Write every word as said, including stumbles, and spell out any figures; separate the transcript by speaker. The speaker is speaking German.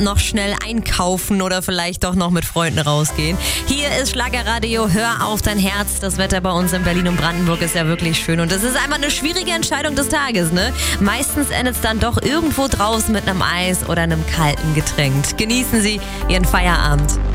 Speaker 1: noch schnell einkaufen oder vielleicht doch noch mit Freunden rausgehen. Hier ist Schlagerradio, hör auf dein Herz. Das Wetter bei uns in Berlin und Brandenburg ist ja wirklich schön und das ist einfach eine schwierige Entscheidung des Tages, ne? Meistens endet es dann doch irgendwo draußen mit einem Eis oder einem kalten Getränk. Genießen Sie Ihren Feierabend.